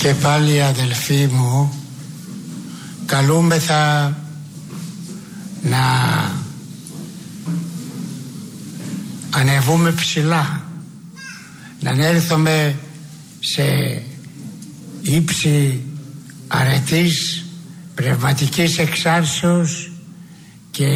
Και πάλι, αδελφοί μου, καλούμεθα να ανεβούμε ψηλά, να ανέλθουμε σε ύψη αρετής, πνευματικής εξάρσεως και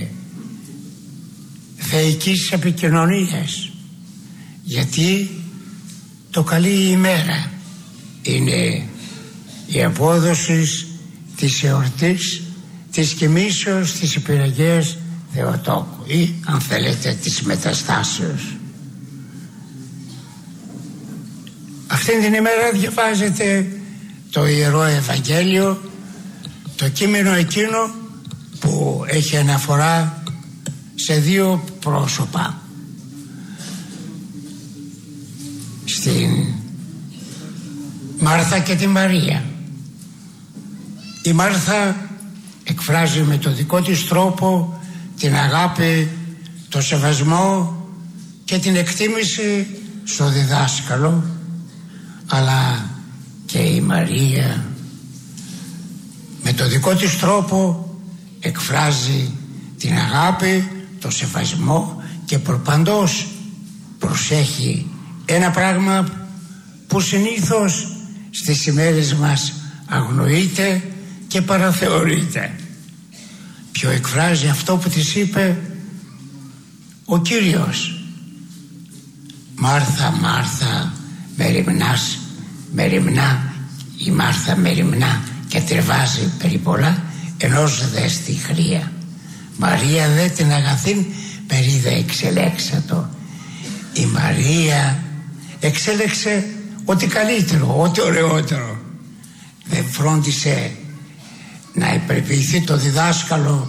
θεϊκής επικοινωνίας, γιατί το καλή ημέρα είναι η απόδοση της εορτής της κοιμήσεως της Υπηρεγίας Θεοτόκου ή, αν θέλετε, της μεταστάσεως. Αυτήν την ημέρα διαβάζετε το Ιερό Ευαγγέλιο, το κείμενο εκείνο που έχει αναφορά σε δύο πρόσωπα. Στην Μάρθα και τη Μαρία. Η Μάρθα εκφράζει με το δικό της τρόπο την αγάπη, το σεβασμό και την εκτίμηση στο διδάσκαλο, αλλά και η Μαρία με το δικό της τρόπο εκφράζει την αγάπη, το σεβασμό και προπαντός προσέχει ένα πράγμα που συνήθως στις ημέρες μας αγνοείται και παραθεωρείται. Ποιο εκφράζει αυτό που της είπε ο Κύριος: Μάρθα, Μάρθα, μεριμνά, η Μάρθα μεριμνά και τρεβάζει περί πολλά, ενός δε στη χρία. Μαρία δε την αγαθήν περί δε εξελέξατο. Η Μαρία εξέλεξε ό,τι καλύτερο, ό,τι ωραιότερο. Δεν φρόντισε να υπερποιηθεί το διδάσκαλο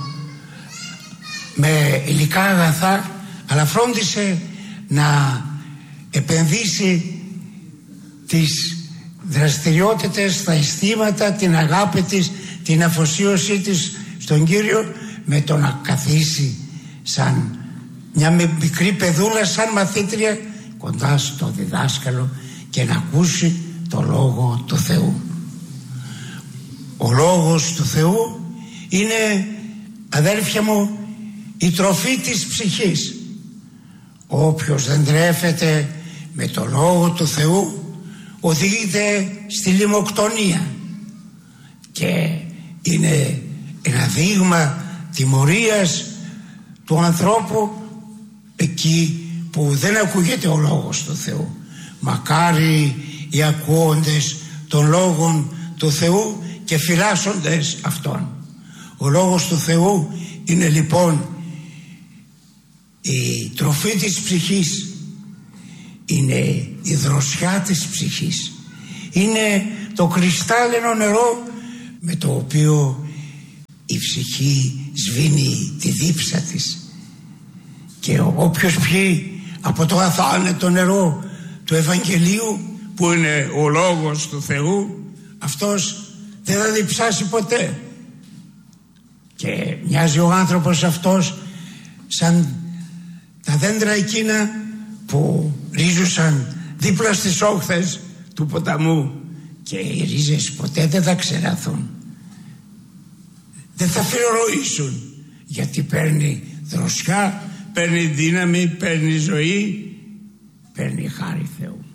με υλικά αγαθά, αλλά φρόντισε να επενδύσει τις δραστηριότητες, τα αισθήματα, την αγάπη της, την αφοσίωσή της στον Κύριο, με το να καθίσει σαν μια μικρή παιδούλα, σαν μαθήτρια κοντά στο διδάσκαλο και να ακούσει το Λόγο του Θεού. Ο Λόγος του Θεού είναι, αδέλφια μου, η τροφή της ψυχής. Όποιος δεν τρέφεται με το Λόγο του Θεού οδηγείται στη λιμοκτονία και είναι ένα δείγμα τιμωρίας του ανθρώπου εκεί που δεν ακούγεται ο Λόγος του Θεού. Μακάρι οι ακούοντες των Λόγων του Θεού και φυλάσσοντες αυτών. Ο Λόγος του Θεού είναι λοιπόν η τροφή της ψυχής, είναι η δροσιά της ψυχής, είναι το κρυστάλλινο νερό με το οποίο η ψυχή σβήνει τη δίψα της. Και όποιος πιει από το αθάνετο νερό του Ευαγγελίου, που είναι ο Λόγος του Θεού, αυτός δεν θα διψάσει ποτέ. Και μοιάζει ο άνθρωπος αυτός σαν τα δέντρα εκείνα που ρίζουσαν δίπλα στις όχθες του ποταμού και οι ρίζες ποτέ δεν θα ξεραθούν, δεν θα φυροροήσουν, γιατί παίρνει δροσιά, παίρνει δύναμη, παίρνει ζωή, παίρνει χάρη Θεού.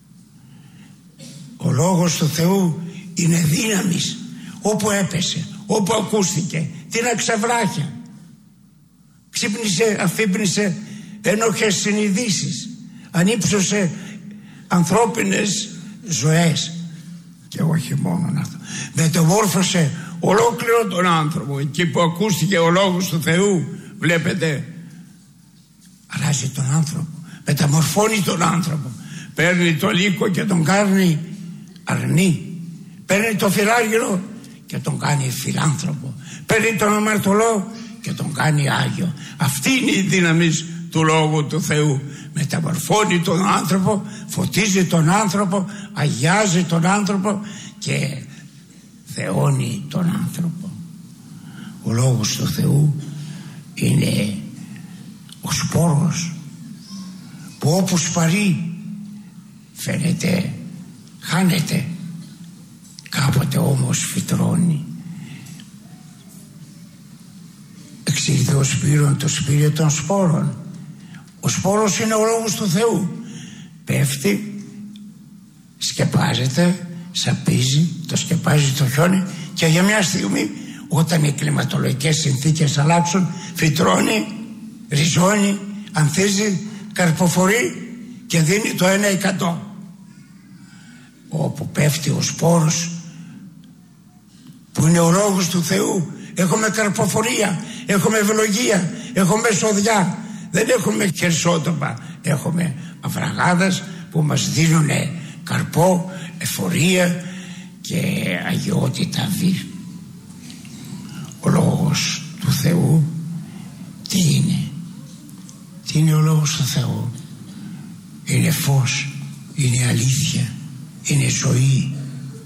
Ο Λόγος του Θεού είναι δύναμης. Όπου έπεσε, όπου ακούστηκε, τι να ξεβράχια, ξύπνησε, αφύπνισε ένοχες συνειδήσεις, ανύψωσε ανθρώπινες ζωές. Και όχι μόνο αυτό, μεταμόρφωσε ολόκληρο τον άνθρωπο. Εκεί που ακούστηκε ο Λόγος του Θεού, βλέπετε, αλλάζει τον άνθρωπο, μεταμορφώνει τον άνθρωπο. Παίρνει το λύκο και τον κάνει αρνή, παίρνει το φυλάγυρο και τον κάνει φιλάνθρωπο, παίρνει τον αμαρτωλό και τον κάνει Άγιο. Αυτή είναι η δύναμη του Λόγου του Θεού. Μεταμορφώνει τον άνθρωπο, φωτίζει τον άνθρωπο, αγιάζει τον άνθρωπο και θεώνει τον άνθρωπο. Ο Λόγος του Θεού είναι ο σπόρος που όπου σπαρεί φαίνεται, χάνεται, κάποτε όμως φυτρώνει. Εξήλθε ο σπύρον το σπήριο των σπόρων. Ο σπόρος είναι ο λόγος του Θεού. Πέφτει, σκεπάζεται, σαπίζει, το σκεπάζει το χιόνι και για μια στιγμή, όταν οι κλιματολογικές συνθήκες αλλάξουν, φυτρώνει, ριζώνει, ανθίζει, καρποφορεί και δίνει το 1%. Όπου πέφτει ο σπόρος που είναι ο λόγος του Θεού, έχουμε καρποφορία, έχουμε ευλογία, έχουμε σοδιά, δεν έχουμε χερσότοπα, έχουμε αβραγάδες που μας δίνουν καρπό, εφορία και αγιότητα βή. Ο λόγος του Θεού τι είναι? Τι είναι ο λόγος του Θεού? Είναι φως, είναι αλήθεια, είναι ζωή.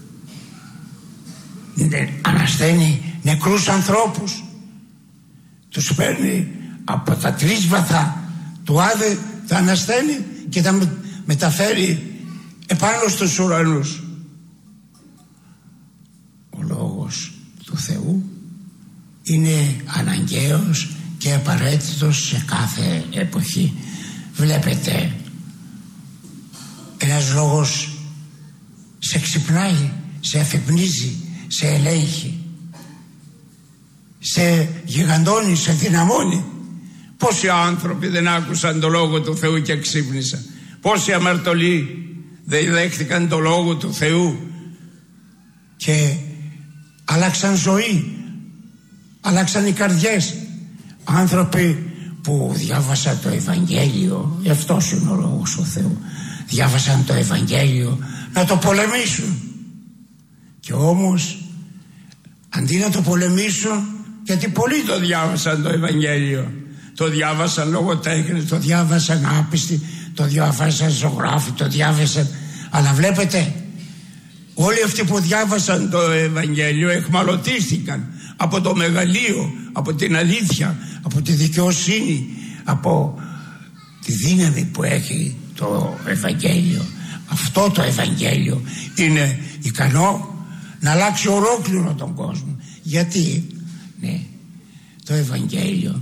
Ανασταίνει νεκρούς ανθρώπους, τους παίρνει από τα τρίσβαθα του Άδε, τα ανασταίνει και τα μεταφέρει επάνω στους ουρανούς. Ο λόγος του Θεού είναι αναγκαίος και απαραίτητος σε κάθε εποχή. Βλέπετε, ένας λόγος σε ξυπνάει, σε αφυπνίζει, σε ελέγχει, σε γιγαντώνει, σε δυναμώνει. Πόσοι άνθρωποι δεν άκουσαν το λόγο του Θεού και ξύπνησαν? Πόσοι αμαρτωλοί δεν δέχτηκαν το λόγο του Θεού και άλλαξαν ζωή, άλλαξαν οι καρδιές? Άνθρωποι που διάβασαν το Ευαγγέλιο, αυτός είναι ο λόγος του Θεού, διάβασαν το Ευαγγέλιο να το πολεμήσουν, και όμως αντί να το πολεμήσουν, γιατί πολλοί το διάβασαν το Ευαγγέλιο, το διάβασαν λογοτέχνες, το διάβασαν άπιστοι, το διάβασαν ζωγράφοι, το διάβασαν, αλλά βλέπετε, όλοι αυτοί που διάβασαν το Ευαγγέλιο εχμαλωτίστηκαν από το μεγαλείο, από την αλήθεια, από τη δικαιοσύνη, από τη δύναμη που έχει το Ευαγγέλιο. Αυτό το Ευαγγέλιο είναι ικανό να αλλάξει ολόκληρο τον κόσμο. Γιατί? Ναι, το Ευαγγέλιο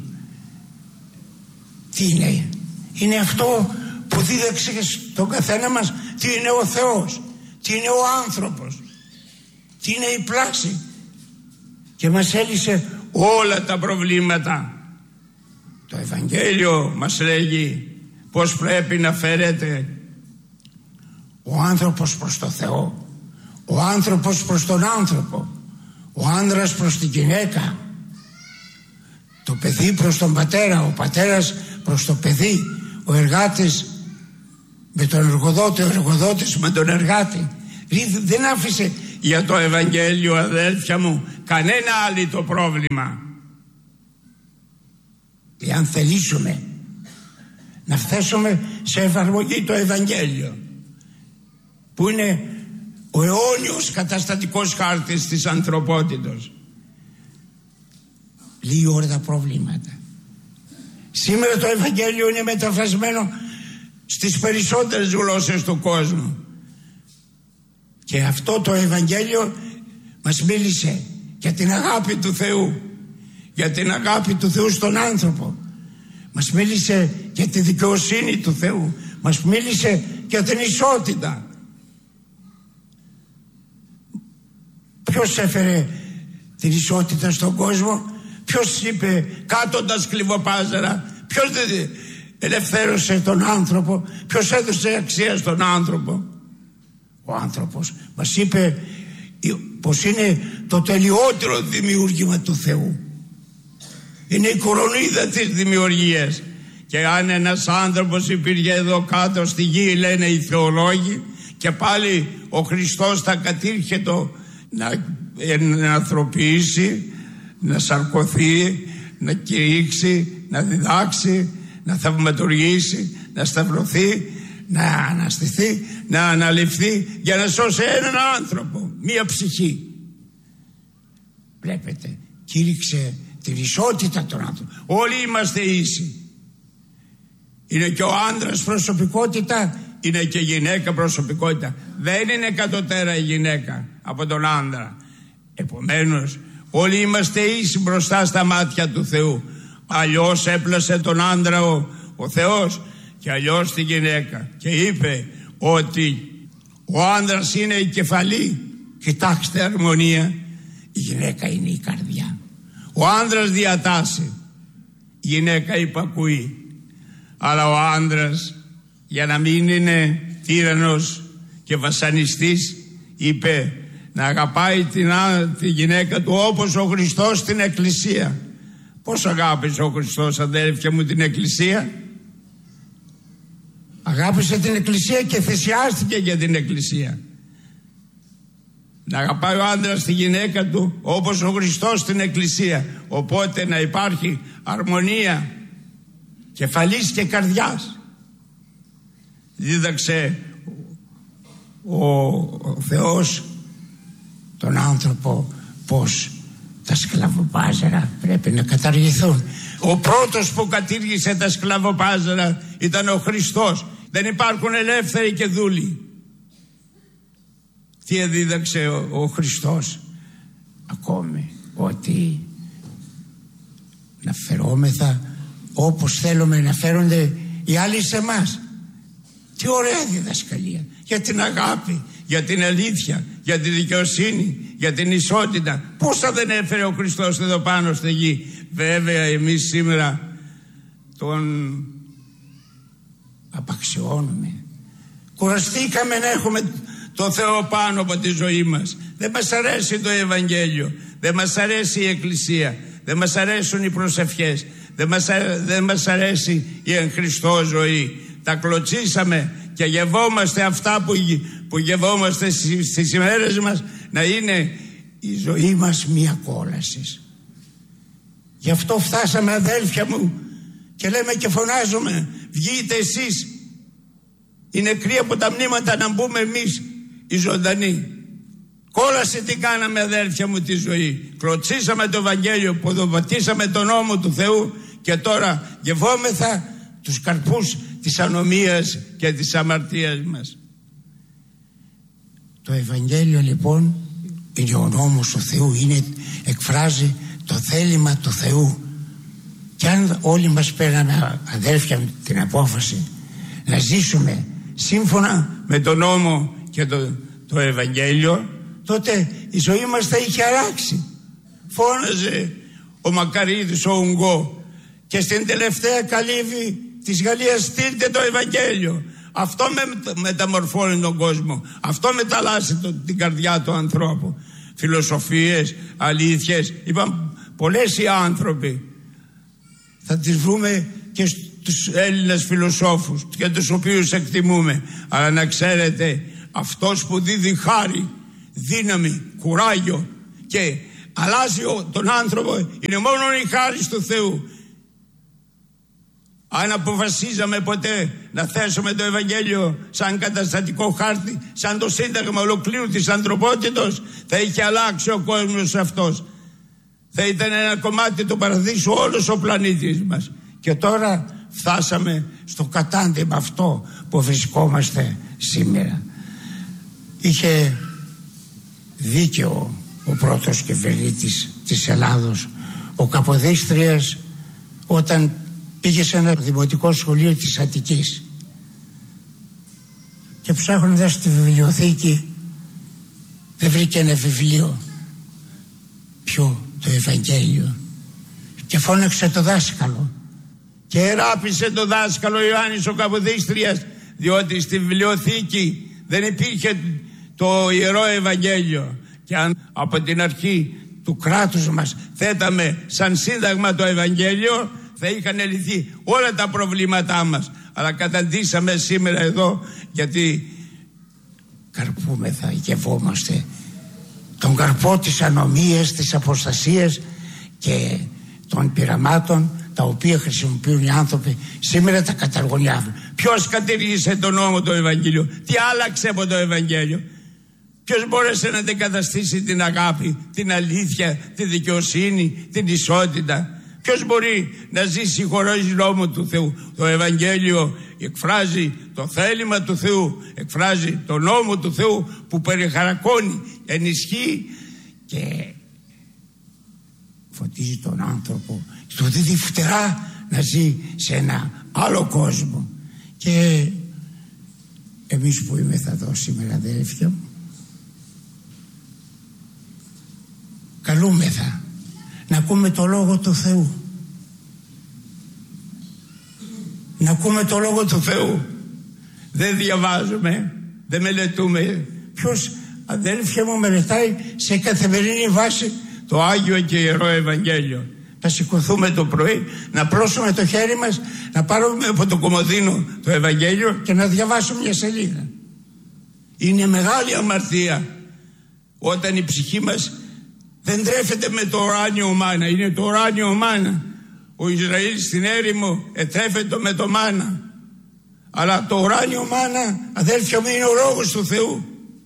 τι είναι? Είναι αυτό που δίδαξε στον καθένα μας τι είναι ο Θεός, τι είναι ο άνθρωπος, τι είναι η πλάση, και μας έλυσε όλα τα προβλήματα. Το Ευαγγέλιο μας λέγει πως πρέπει να φέρεται ο άνθρωπος προς το Θεό, ο άνθρωπος προς τον άνθρωπο, ο άνδρας προς την γυναίκα, το παιδί προς τον πατέρα, ο πατέρας προς το παιδί, ο εργάτης με τον εργοδότη, ο εργοδότης με τον εργάτη. Δεν άφησε για το Ευαγγέλιο, αδέλφια μου, κανένα άλλο το πρόβλημα. Εάν θελήσουμε να θέσουμε σε εφαρμογή το Ευαγγέλιο, που είναι ο αιώνιος καταστατικός χάρτης της ανθρωπότητος, λύει όλα τα προβλήματα. Σήμερα το Ευαγγέλιο είναι μεταφρασμένο στις περισσότερες γλώσσες του κόσμου, και αυτό το Ευαγγέλιο μας μίλησε για την αγάπη του Θεού, για την αγάπη του Θεού στον άνθρωπο, μας μίλησε για τη δικαιοσύνη του Θεού, μας μίλησε για την ισότητα. Ποιος έφερε την ισότητα στον κόσμο? Ποιος είπε κάτοντας κλιβοπάζαρα? Ποιος ελευθέρωσε τον άνθρωπο? Ποιος έδωσε αξία στον άνθρωπο? Ο άνθρωπος. Μας είπε πως είναι το τελειότερο δημιούργημα του Θεού, είναι η κορονίδα της δημιουργίας, και αν ένας άνθρωπος υπήρχε εδώ κάτω στη γη, λένε οι θεολόγοι, και πάλι ο Χριστός θα κατήρχετο να ανθρωπίσει, να σαρκωθεί, να κηρύξει, να διδάξει, να θαυματουργήσει, να σταυρωθεί, να αναστηθεί, να αναλυφθεί, για να σώσει έναν άνθρωπο, μία ψυχή. Βλέπετε, κήρυξε την ισότητα των άνθρωπων. Όλοι είμαστε ίσοι. Είναι και ο άντρας προσωπικότητα είναι και γυναίκα προσωπικότητα. Δεν είναι κατωτέρα η γυναίκα από τον άντρα. Επομένως όλοι είμαστε ίσοι μπροστά στα μάτια του Θεού. Αλλιώς έπλασε τον άντρα ο Θεός και αλλιώς τη γυναίκα. Και είπε ότι ο άντρας είναι η κεφαλή. Κοιτάξτε αρμονία. Η γυναίκα είναι η καρδιά. Ο άντρας διατάσσει, η γυναίκα υπακούει. Αλλά ο άντρας, για να μην είναι τύραννος και βασανιστής, είπε να αγαπάει τη γυναίκα του όπως ο Χριστός την Εκκλησία. Πώς αγάπησε ο Χριστός, αδέρφια μου, την Εκκλησία? Αγάπησε την Εκκλησία και θυσιάστηκε για την Εκκλησία. Να αγαπάει ο άντρας τη γυναίκα του όπως ο Χριστός την Εκκλησία. Οπότε να υπάρχει αρμονία κεφαλής και καρδιάς. Δίδαξε ο Θεός τον άνθρωπο πως τα σκλαβοπάζαρα πρέπει να καταργηθούν. Ο πρώτος που κατήργησε τα σκλαβοπάζαρα ήταν ο Χριστός. Δεν υπάρχουν ελεύθεροι και δούλοι. Τι εδίδαξε ο Χριστός? Ακόμη ότι να φερόμεθα όπως θέλουμε να φέρονται οι άλλοι σε εμάς. Τι ωραία διδασκαλία για την αγάπη, για την αλήθεια, για τη δικαιοσύνη, για την ισότητα. Πόσα δεν έφερε ο Χριστός εδώ πάνω στη γη. Βέβαια εμείς σήμερα τον απαξιώνουμε. Κουραστήκαμε να έχουμε το Θεό πάνω από τη ζωή μας. Δεν μας αρέσει το Ευαγγέλιο, δεν μας αρέσει η Εκκλησία, δεν μας αρέσουν οι προσευχές, δεν μας αρέσει η εν Χριστώ ζωή. Τα κλωτσίσαμε και γευόμαστε αυτά που γευόμαστε στις ημέρες μας να είναι η ζωή μας μια κόλαση. Γι' αυτό φτάσαμε, αδέλφια μου, και λέμε και φωνάζουμε, βγείτε εσείς οι νεκροί από τα μνήματα να μπούμε εμείς οι ζωντανοί. Κόλαση τι κάναμε, αδέλφια μου, τη ζωή. Κλωτσίσαμε το Ευαγγέλιο, ποδοπατήσαμε τον νόμο του Θεού και τώρα γευόμεθα τους καρπούς της ανομίας και της αμαρτίας μας. Το Ευαγγέλιο λοιπόν είναι ο νόμος του Θεού, εκφράζει το θέλημα του Θεού. Και αν όλοι μας παίρναμε, αδέλφια μου, την απόφαση να ζήσουμε σύμφωνα με τον νόμο και το Ευαγγέλιο, τότε η ζωή μας θα είχε αλλάξει. Φώναζε ο Μακαρίδης ο Ουγγό και στην τελευταία καλύβη της Γαλλίας, στείλτε το Ευαγγέλιο. Αυτό μεταμορφώνει τον κόσμο. Αυτό μεταλλάσσει την καρδιά του ανθρώπου. Φιλοσοφίες, αλήθειες, είπαν πολλές οι άνθρωποι. Θα τις βρούμε και στους Έλληνες φιλοσόφους και τους οποίους εκτιμούμε. Αλλά να ξέρετε, αυτός που δίδει χάρη, δύναμη, κουράγιο και αλλάζει τον άνθρωπο είναι μόνο η χάρη του Θεού. Αν αποφασίζαμε ποτέ να θέσουμε το Ευαγγέλιο σαν καταστατικό χάρτη, σαν το σύνταγμα ολοκλήρου της ανθρωπότητος, θα είχε αλλάξει ο κόσμος αυτός. Θα ήταν ένα κομμάτι του παραδείσου όλος ο πλανήτης μας. Και τώρα φτάσαμε στο κατάντημα αυτό που βρισκόμαστε σήμερα. Είχε δίκαιο ο πρώτος κυβερνήτης της Ελλάδος, ο Καποδίστριας, όταν πήγε σε ένα δημοτικό σχολείο της Αττικής και ψάχνοντας στη βιβλιοθήκη δεν βρήκε ένα βιβλίο. Ποιο? Το Ευαγγέλιο. Και φώναξε το δάσκαλο και εράπησε το δάσκαλο Ιωάννης ο Καποδίστριας, διότι στη βιβλιοθήκη δεν υπήρχε το Ιερό Ευαγγέλιο. Και αν από την αρχή του κράτους μας θέταμε σαν σύνταγμα το Ευαγγέλιο, θα είχαν λυθεί όλα τα προβλήματά μας. Αλλά καταντήσαμε σήμερα εδώ γιατί καρπούμεθα, γευόμαστε τον καρπό της ανομίας, της αποστασίας και των πειραμάτων τα οποία χρησιμοποιούν οι άνθρωποι. Σήμερα τα καταργωνιάζουν. Ποιος κατήργησε τον νόμο το Ευαγγέλιο? Τι άλλαξε από το Ευαγγέλιο? Ποιος μπόρεσε να αντικαταστήσει την αγάπη, την αλήθεια, τη δικαιοσύνη, την ισότητα? Ποιος μπορεί να ζήσει χωρίς νόμο του Θεού? Το Ευαγγέλιο εκφράζει το θέλημα του Θεού, εκφράζει το νόμο του Θεού που περιχαρακώνει, ενισχύει και φωτίζει τον άνθρωπο, του δίδει φτερά να ζει σε ένα άλλο κόσμο. Και εμείς που είμαστε εδώ σήμερα, αδέλφια μου, καλούμεθα να ακούμε το Λόγο του Θεού. Να ακούμε το Λόγο του Θεού. Δεν διαβάζουμε, δεν μελετούμε. Ποιος, αδέλφια μου, μελετάει σε καθημερινή βάση το Άγιο και Ιερό Ευαγγέλιο? Να σηκωθούμε το πρωί, να πλώσουμε το χέρι μας, να πάρουμε από το κομμωδίνο το Ευαγγέλιο και να διαβάσουμε μια σελίδα. Είναι μεγάλη αμαρτία όταν η ψυχή μας δεν τρέφεται με το ουράνιο μάνα. Είναι το ουράνιο μάνα. Ο Ισραήλ στην έρημο ετρέφεται με το μάνα. Αλλά το ουράνιο μάνα, αδέλφια μου, είναι ο Λόγος του Θεού.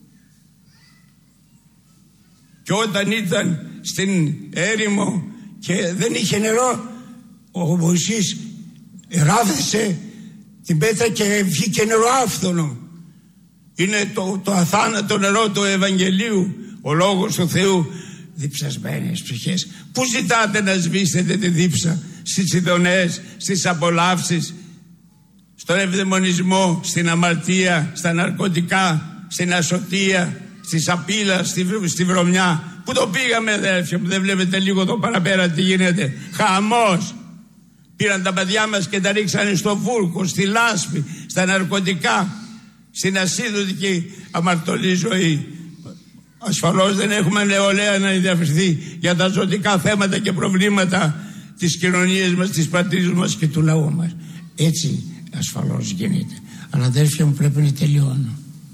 Και όταν ήταν στην έρημο και δεν είχε νερό, ο Μωυσής ράβδησε την πέτρα και βγήκε νερό άφθονο. Είναι το αθάνατο νερό του Ευαγγελίου, ο Λόγος του Θεού. Διψασμένες ψυχές, πού ζητάτε να σβήσετε τη δίψα? Στις ειδονές, στις απολαύσεις, στον ευδαιμονισμό, στην αμαρτία, στα ναρκωτικά, στην ασωτεία, στη σαπίλα, στη βρωμιά. Πού το πήγαμε, αδέρφια μου? Δεν βλέπετε λίγο εδώ παραπέρα τι γίνεται? Χαμός. Πήραν τα παιδιά μας και τα ρίξανε στο βούρκο, στη λάσπη, στα ναρκωτικά, στην ασίδωτικη αμαρτωλή ζωή. Ασφαλώς δεν έχουμε νεολαία να ενδιαφερθεί για τα ζωτικά θέματα και προβλήματα της κοινωνίας μας, της πατρίδας μας και του λαού μας. Έτσι ασφαλώς γίνεται. Αλλά αδέρφια μου, πρέπει να τελειώνω.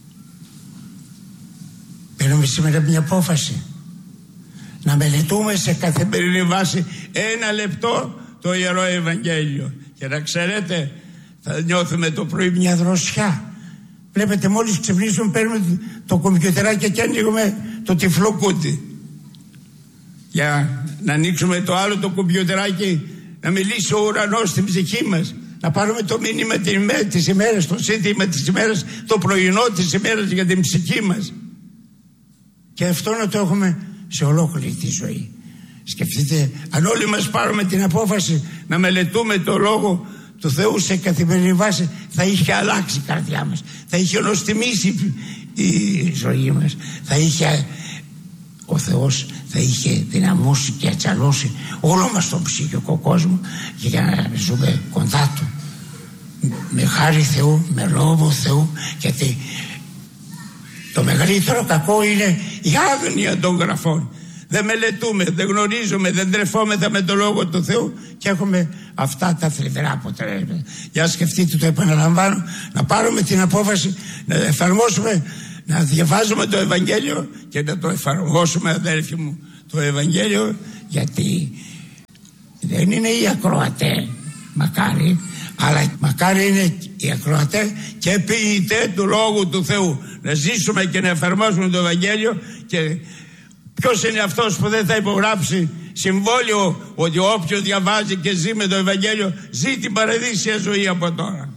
Παίρνουμε σήμερα μια απόφαση να μελετούμε σε καθημερινή βάση 1 λεπτό το Ιερό Ευαγγέλιο. Και να ξέρετε, θα νιώθουμε το πρωί μια δροσιά. Βλέπετε, μόλις ξυπνήσουμε παίρνουμε το κομπιουτεράκι και ανοίγουμε το τυφλό κούτι για να ανοίξουμε το άλλο το κομπιουτεράκι, να μιλήσει ο ουρανός στην ψυχή μας, να πάρουμε το μήνυμα της ημέρας, το σύνθημα της ημέρας, το πρωινό της ημέρας για την ψυχή μας. Και αυτό να το έχουμε σε ολόκληρη τη ζωή. Σκεφτείτε, αν όλοι μας πάρουμε την απόφαση να μελετούμε το Λόγο του Θεού σε καθημερινή βάση, θα είχε αλλάξει η καρδιά μας, θα είχε νοστιμήσει η ζωή μας, θα είχε, ο Θεός θα είχε δυναμώσει και ατσαλώσει όλο μας τον ψυχικό κόσμο για να ζούμε κοντά Του με χάρη Θεού, με λόγο Θεού. Γιατί το μεγαλύτερο κακό είναι η άγνοια των γραφών. Δεν μελετούμε, δεν γνωρίζουμε, δεν τρεφόμεθα με το Λόγο του Θεού και έχουμε αυτά τα θλιβερά αποτελέσματα. Για σκεφτείτε, το επαναλαμβάνω, να πάρουμε την απόφαση να εφαρμόσουμε, να διαβάζουμε το Ευαγγέλιο και να το εφαρμόσουμε, αδέλφοι μου, το Ευαγγέλιο, γιατί δεν είναι οι ακροατές, μακάρι, αλλά μακάρι είναι οι ακροατές και ποιητές του Λόγου του Θεού. Να ζήσουμε και να εφαρμόσουμε το Ευαγγέλιο. Και ποιος είναι αυτός που δεν θα υπογράψει συμβόλαιο ότι όποιος διαβάζει και ζει με το Ευαγγέλιο ζει την παραδείσια ζωή από τώρα?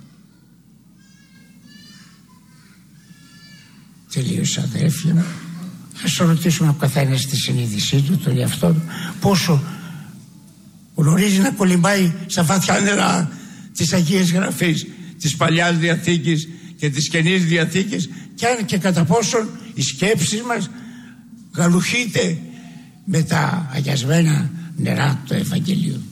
Τελείωσα, αδέρφια μου. Ας ρωτήσουμε ο καθένας τη συνείδησή του, τον εαυτό του, πόσο γνωρίζει να κολυμπάει στα βαθιά νερά της Αγίας Γραφής, της Παλιάς Διαθήκης και της Καινής Διαθήκης, και αν και κατά πόσον οι σκέψεις μας γαλουχείται με τα αγιασμένα νερά του Ευαγγελίου.